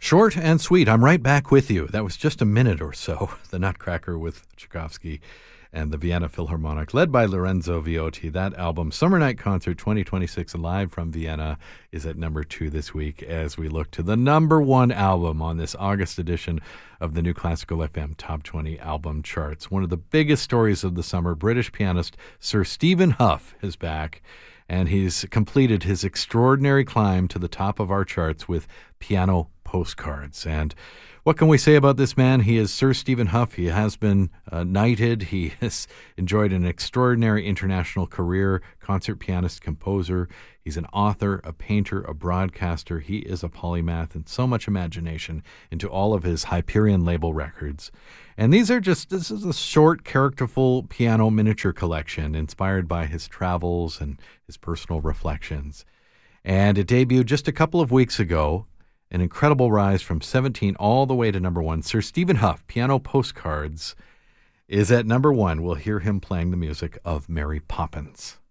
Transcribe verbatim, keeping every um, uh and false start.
Short and sweet. I'm right back with you. That was just a minute or so. The Nutcracker with Tchaikovsky and the Vienna Philharmonic, led by Lorenzo Viotti. That album, Summer Night Concert twenty twenty-six, live from Vienna, is at number two this week as we look to the number one album on this August edition of the New Classical F M Top twenty Album Charts. One of the biggest stories of the summer, British pianist Sir Stephen Hough is back, and he's completed his extraordinary climb to the top of our charts with Piano Postcards. And what can we say about this man? He is Sir Stephen Hough. He has been uh, knighted. He has enjoyed an extraordinary international career, concert pianist, composer. He's an author, a painter, a broadcaster. He is a polymath and so much imagination into all of his Hyperion label records. And these are just, this is a short, characterful piano miniature collection inspired by his travels and his personal reflections. And it debuted just a couple of weeks ago. An incredible rise from seventeen all the way to number one. Sir Stephen Hough, Piano Postcards, is at number one. We'll hear him playing the music of Mary Poppins.